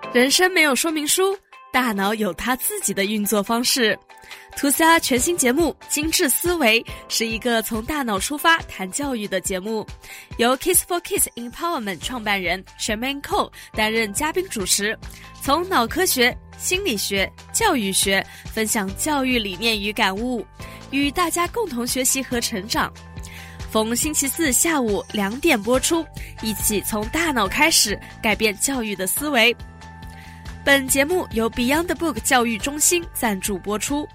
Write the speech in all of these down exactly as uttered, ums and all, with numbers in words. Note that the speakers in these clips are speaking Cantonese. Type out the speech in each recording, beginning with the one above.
人生没有说明书，大脑有它自己的运作方式。To C R 全新节目《精致思维》是一个从大脑出发谈教育的节目，由 Kiss for Kids Empowerment 创办人 Sherman Cole 担任嘉宾主持，从脑科学、心理学、教育学分享教育理念与感悟，与大家共同学习和成长。逢星期四下午两点播出，一起从大脑开始改变教育的思维。本节目由 Beyond the Book 教育中心赞助播出。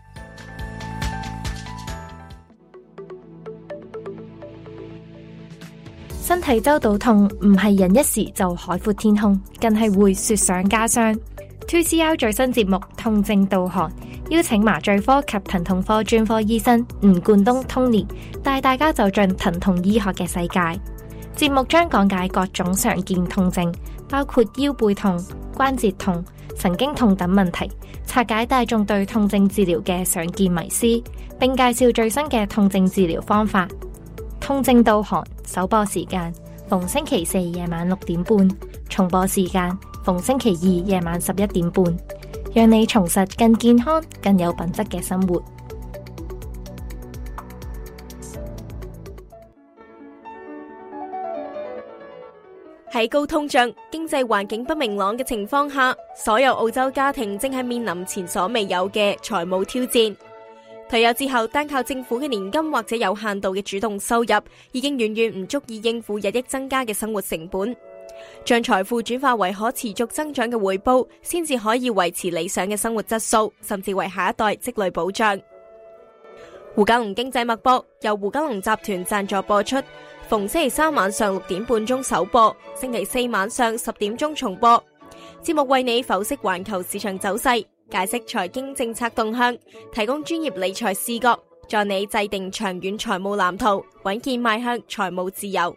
身體周到痛唔係人一時就海闊天空，更係會雪上加霜。To C R 最新節目《痛症導航》邀請麻醉科及疼痛科專科醫生吳冠東 Tony 帶大家走進疼痛醫學嘅世界。節目將講解各種常見痛症，包括腰背痛、關節痛、神經痛等問題，拆解大眾對痛症治療嘅常見迷思，並介紹最新嘅痛症治療方法。痛症導航首播時間逢星期四夜晚六點半，重播時間逢星期二夜晚十一點半，讓你重拾更健康、更有品質嘅生活。 喺高通脹、經濟環境不明朗嘅情況下，所有澳洲家庭正係面臨前所未有嘅財務挑戰。退休之後，單靠政府嘅年金或者有限度嘅主動收入，已經遠遠唔足以應付日益增加嘅生活成本。將財富轉化為可持續增長嘅回報，先至可以維持理想嘅生活質素，甚至為下一代積累保障。胡嘉龍經濟脈搏由胡嘉龍集團贊助播出，逢星期三晚上六點半鐘首播，星期四晚上十點鐘重播。節目為你剖析環球市場走勢，解釋財經政策動向，提供專業理財視角，助你制定長遠財務藍圖，穩健邁向財務自由。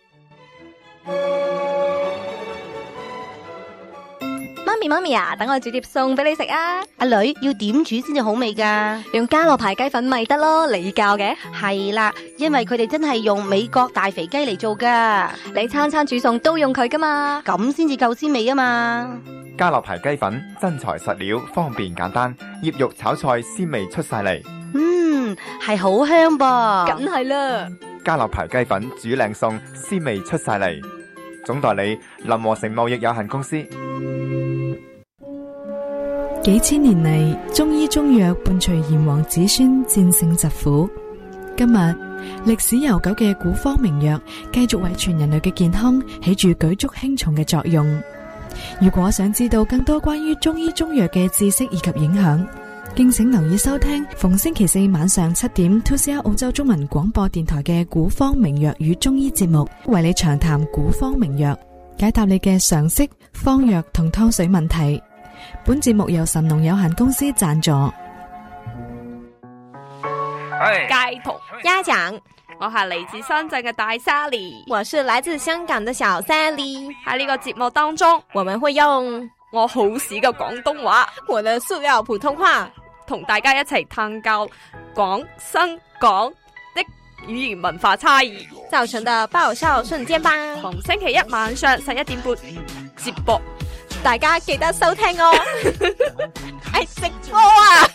媽咪媽咪啊，等我煮碟餸俾你食啊！ 阿女，要點煮先至好味噶？ 用家樂牌雞粉咪得咯，你教嘅？ 係啦，因為佢哋真係用美國大肥雞嚟做噶。 你餐餐煮餸都用佢噶嘛？ 咁先至夠鮮味啊嘛！ 家樂牌雞粉真材實料，方便簡單，醃肉炒菜鮮味出晒嚟。 嗯，係好香噃。 梗係啦！ 家樂牌雞粉煮靚餸，鮮味出晒嚟。總代理林和成貿易有限公司。 幾千年嚟，中醫中藥伴隨炎黃子孫戰勝疾苦。今日歷史悠久嘅古方名藥繼續為全人類嘅健康起住舉足輕重嘅作用。如果想知道更多關於中醫中藥嘅知識以及影響，敬請留意收聽逢星期四晚上七點 To C R 澳洲中文廣播電台嘅古方名藥與中醫節目，為你長談古方名藥，解答你嘅常識、方藥同湯水問題。本節目由神農有限公司贊助。 街童家長，我係嚟自深圳嘅大 Sally， 我是來自香港的小 Sally。 喺呢個節目當中， 我們會用我好屎嘅廣東話， 我的塑料普通話， 同大家一齊探究廣深港的語言文化差異造成的爆笑瞬間吧。 逢星期一晚上十一點半接播， 大家記得收聽哦。係直播啊！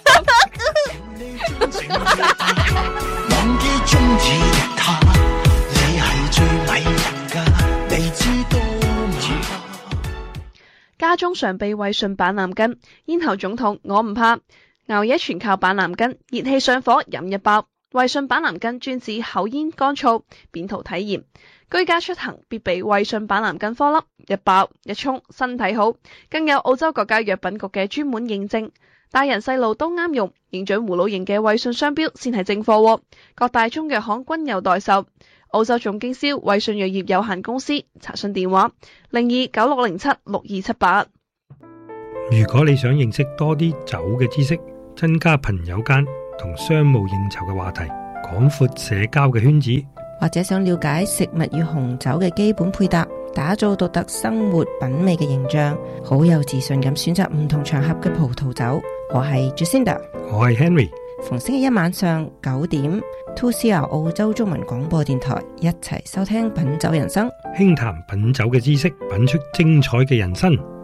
忘記中意的他，你係最迷人㗎，你知道嗎？ 家中常備衛順板藍根，咽喉腫痛我唔怕，熬夜全靠板藍根，熱氣上火飲一包。衛順板藍根專治口咽乾燥、扁桃體炎，居家出行必備衛順板藍根顆粒，一包一沖身體好，更有澳洲國家藥品局嘅專門認證，大人細路都啱用，認準葫蘆形嘅衛順商標先係正貨，各大中藥行均有代售。澳洲總經銷衛順藥業有限公司，查詢電話零二九六零七六二七八。 如果你想認識多啲酒嘅知識，增加朋友間同商務應酬嘅話題，廣闊社交嘅圈子， 或者想了解食物與紅酒嘅基本配搭，打造獨特生活品味嘅形象，好有自信咁選擇唔同場合嘅葡萄酒。我係 Jacinda， 我係 Henry。 逢星期一晚上九點 To C R 澳洲中文廣播電台，一齊收聽品酒人生， 輕談品酒嘅知識，品出精彩嘅人生。